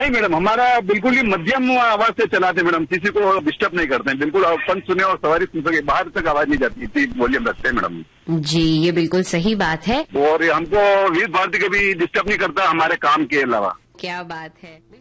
नहीं मैडम, हमारा बिल्कुल ही मध्यम आवाज से चलाते मैडम, किसी को डिस्टर्ब नहीं करते हैं, बिल्कुल अपन सुने और सवारी सुन सके, बाहर तक आवाज नहीं जाती, इतनी वॉल्यूम रखते हैं मैडम। जी, ये बिल्कुल सही बात है और हमको विविध भारती के भी डिस्टर्ब नहीं करता हमारे काम के अलावा। क्या बात है।